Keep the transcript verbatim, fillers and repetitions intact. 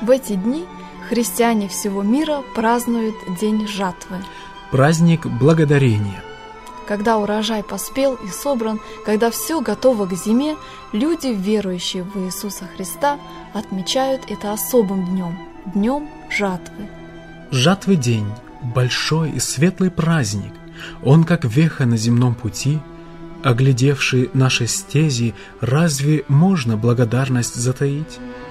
В эти дни христиане всего мира празднуют День жатвы. Праздник благодарения. Когда урожай поспел и собран, когда все готово к зиме, люди, верующие в Иисуса Христа, отмечают это особым днем – днем жатвы. Жатвы день – большой и светлый праздник. Он как веха на земном пути. Оглядевший наши стези, разве можно благодарность затаить?